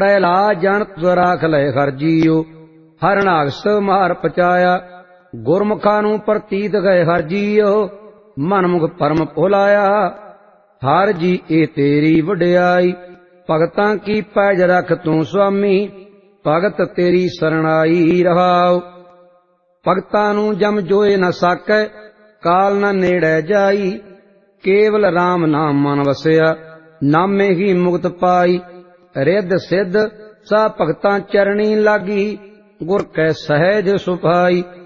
प्रहलाद जन तुस राख लय हर जीओ, हरनागस मार पचाया। गुरमुखा नूं प्रतीत गए हर जीओ, मनमुख परम भुलाया। हर जी ए तेरी वड्याई, भगतां की पैज रख तू स्वामी। भगत तेरी सरणाई रहाओ। भगतां नूं जम जोए न साकै, काल न नेड़े जाई। केवल राम नाम मन वसिया, नामे ही मुक्त पाई। रिद्ध सिद्ध सा भगतां चरणी लागी, गुर कै सहज सुभाई।